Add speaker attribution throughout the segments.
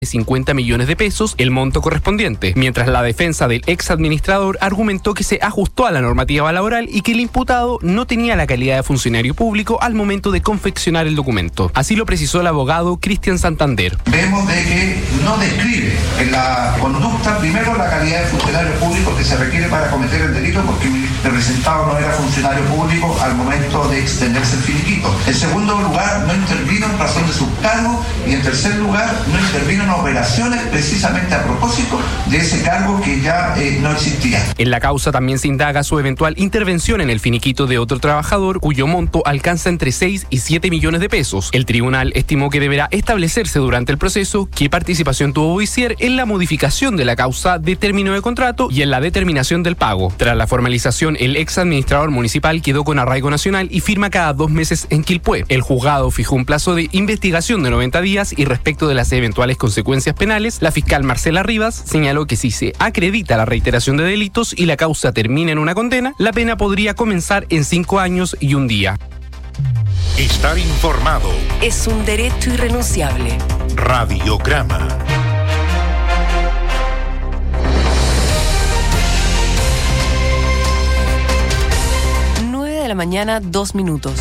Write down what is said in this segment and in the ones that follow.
Speaker 1: 50 millones de pesos el monto correspondiente, mientras la defensa del ex administrador argumentó que se ajustó a la normativa laboral y que el imputado no tenía la calidad de funcionario público al momento de confeccionar el documento. Así lo precisó el abogado Cristian Santander.
Speaker 2: Vemos de que no describe en la conducta, primero, la calidad de funcionario público que se requiere para cometer el delito, porque mi representado no era funcionario público al momento de extenderse el finiquito. En segundo lugar, no intervino en razón de su cargo, y en tercer lugar, no intervino en operaciones precisamente a propósito de ese cargo que ya no existía.
Speaker 1: En la causa también se indaga su eventual intervención en el finiquito de otro trabajador, cuyo monto alcanza entre 6 y 7 millones de pesos. El tribunal estimó que deberá establecerse durante el proceso qué participación tuvo Boissier en la modificación de la causa de término de contrato y en la determinación del pago. Tras la formalización, el ex administrador municipal quedó con arraigo nacional y firma cada 2 meses en Quilpué. El juzgado fijó un plazo de investigación de 90 días y respecto de las eventuales consecuencias penales, la fiscal Marcela Rivas señaló que si se acredita la reiteración de delitos y la causa termina en una condena, la pena podría comenzar en 5 años y 1 día.
Speaker 3: Estar informado
Speaker 4: es un derecho irrenunciable.
Speaker 3: Radiograma.
Speaker 4: 9 de la mañana, 2 minutos.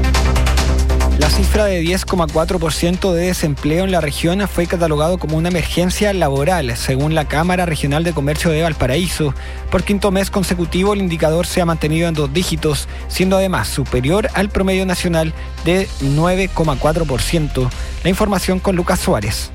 Speaker 5: La cifra de 10,4% de desempleo en la región fue catalogado como una emergencia laboral, según la Cámara Regional de Comercio de Valparaíso. Por 5º mes consecutivo, el indicador se ha mantenido en 2 dígitos, siendo además superior al promedio nacional de 9,4%. La información con Lucas Suárez.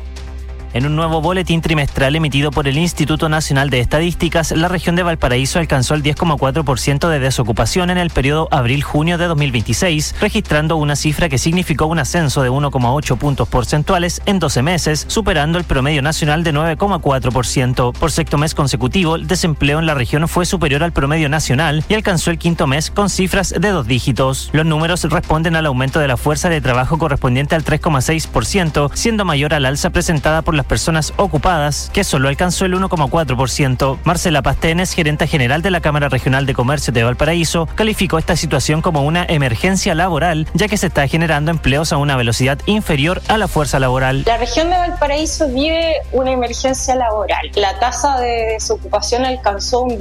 Speaker 6: En un nuevo boletín trimestral emitido por el Instituto Nacional de Estadísticas, la región de Valparaíso alcanzó el 10,4% de desocupación en el periodo abril-junio de 2026, registrando una cifra que significó un ascenso de 1,8 puntos porcentuales en 12 meses, superando el promedio nacional de 9,4%. Por 6º mes consecutivo, el desempleo en la región fue superior al promedio nacional y alcanzó el 5º mes con cifras de 2 dígitos. Los números responden al aumento de la fuerza de trabajo correspondiente al 3,6%, siendo mayor al alza presentada por las personas ocupadas, que solo alcanzó el 1,4%. Marcela Pastenes, gerente general de la Cámara Regional de Comercio de Valparaíso, calificó esta situación como una emergencia laboral, ya que se está generando empleos a una velocidad inferior a la fuerza laboral.
Speaker 7: La región de Valparaíso vive una emergencia laboral. La tasa de desocupación alcanzó un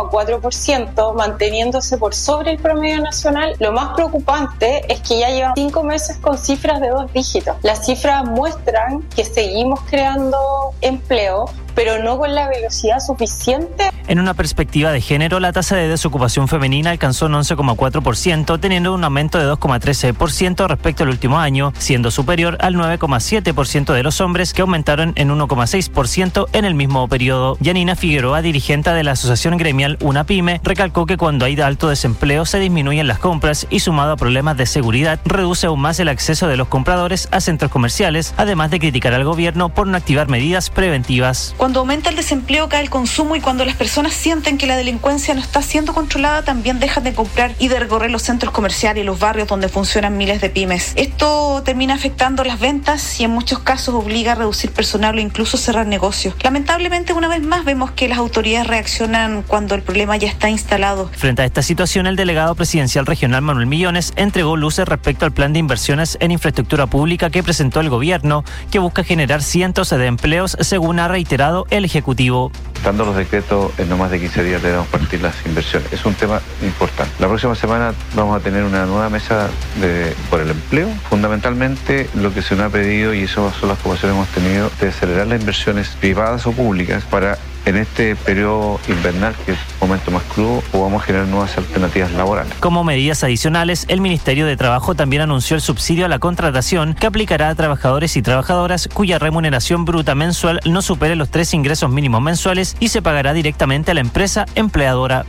Speaker 7: 10,4%, manteniéndose por sobre el promedio nacional. Lo más preocupante es que ya llevan 5 meses con cifras de 2 dígitos. Las cifras muestran que seguimos creando empleo, pero no con la velocidad suficiente.
Speaker 6: En una perspectiva de género, la tasa de desocupación femenina alcanzó un 11,4%, teniendo un aumento de 2,13% respecto al último año, siendo superior al 9,7% de los hombres, que aumentaron en 1,6% en el mismo periodo. Yanina Figueroa, dirigente de la asociación gremial UNAPYME, recalcó que cuando hay alto desempleo se disminuyen las compras y, sumado a problemas de seguridad, reduce aún más el acceso de los compradores a centros comerciales, además de criticar al gobierno por no activar medidas preventivas.
Speaker 8: Cuando aumenta el desempleo, cae el consumo, y cuando las personas sienten que la delincuencia no está siendo controlada, también dejan de comprar y de recorrer los centros comerciales y los barrios donde funcionan miles de pymes. Esto termina afectando las ventas y en muchos casos obliga a reducir personal o incluso cerrar negocios. Lamentablemente, una vez más vemos que las autoridades reaccionan cuando el problema ya está instalado.
Speaker 6: Frente a esta situación, el delegado presidencial regional Manuel Millones entregó luces respecto al plan de inversiones en infraestructura pública que presentó el gobierno, que busca generar cientos de empleos, según ha reiterado el Ejecutivo.
Speaker 9: Dando los decretos, en no más de 15 días debemos partir las inversiones. Es un tema importante. La próxima semana vamos a tener una nueva mesa por el empleo. Fundamentalmente, lo que se nos ha pedido, y esas son las conversaciones que hemos tenido, de acelerar las inversiones privadas o públicas para, en este periodo invernal, que es un momento más crudo, podamos generar nuevas alternativas laborales.
Speaker 6: Como medidas adicionales, el Ministerio de Trabajo también anunció el subsidio a la contratación, que aplicará a trabajadores y trabajadoras cuya remuneración bruta mensual no supere los 3 ingresos mínimos mensuales y se pagará directamente a la empresa empleadora.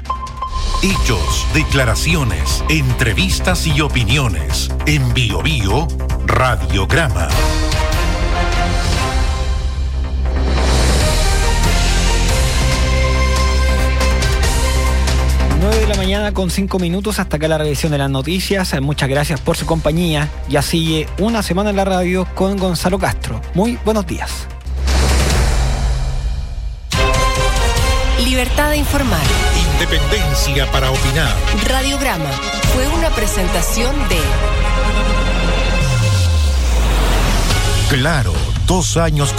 Speaker 3: Hechos, declaraciones, entrevistas y opiniones. En Bio Bio, Radiograma.
Speaker 5: 9 de la mañana con 5 minutos. Hasta acá la revisión de las noticias. Muchas gracias por su compañía. Ya sigue Una Semana en la Radio con Gonzalo Castro. Muy buenos días.
Speaker 4: Libertad de informar.
Speaker 3: Independencia para opinar.
Speaker 4: Radiograma fue una presentación de
Speaker 3: Claro, 2 años